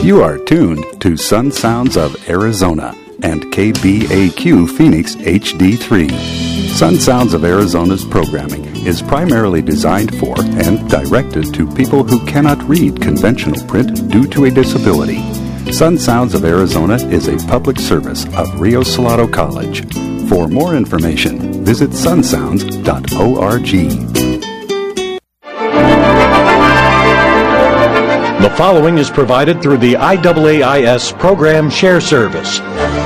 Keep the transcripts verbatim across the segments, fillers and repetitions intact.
You are tuned to Sun Sounds of Arizona and K B A Q Phoenix H D three. Sun Sounds of Arizona's programming is primarily designed for and directed to people who cannot read conventional print due to a disability. Sun Sounds of Arizona is a public service of Rio Salado College. For more information, visit sun sounds dot org. The following is provided through the I A A I S Program Share Service.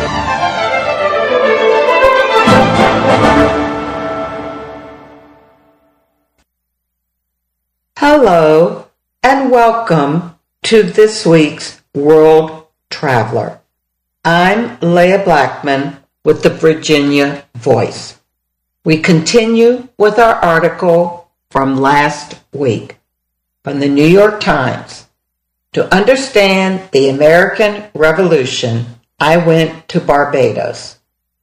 Hello, and welcome to this week's World Traveler. I'm Leah Blackman with the Virginia Voice. We continue with our article from last week from the New York Times. To understand the American Revolution, I went to Barbados.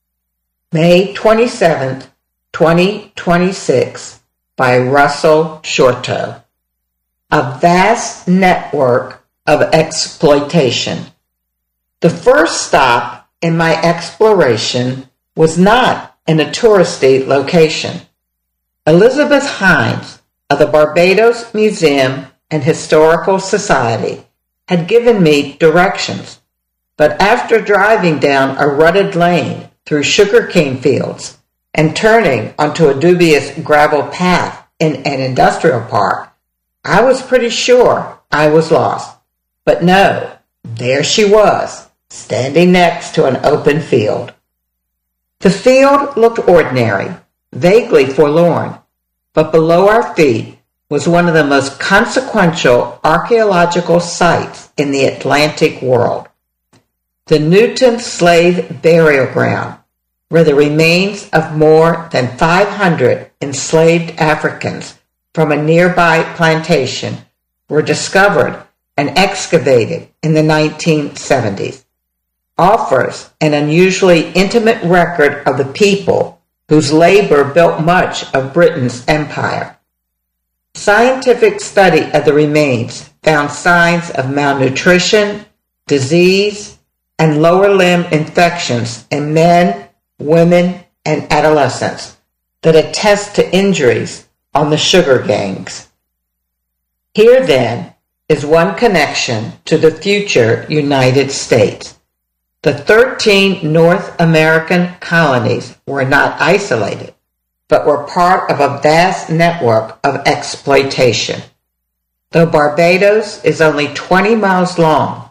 May twenty-seventh, twenty twenty-six, by Russell Shorto. A vast network of exploitation. The first stop in my exploration was not in a touristy location. Elizabeth Hines of the Barbados Museum and Historical Society had given me directions, but after driving down a rutted lane through sugarcane fields and turning onto a dubious gravel path in an industrial park, I was pretty sure I was lost. But no, there she was, standing next to an open field. The field looked ordinary, vaguely forlorn, but below our feet was one of the most consequential archaeological sites in the Atlantic world. The Newton Slave Burial Ground, where the remains of more than five hundred enslaved Africans from a nearby plantation were discovered and excavated in the nineteen seventies, offers an unusually intimate record of the people whose labor built much of Britain's empire. Scientific study of the remains found signs of malnutrition, disease, and lower limb infections in men, women, and adolescents that attest to injuries on the sugar gangs. Here, then, is one connection to the future United States. The thirteen North American colonies were not isolated, but were part of a vast network of exploitation. Though Barbados is only twenty miles long,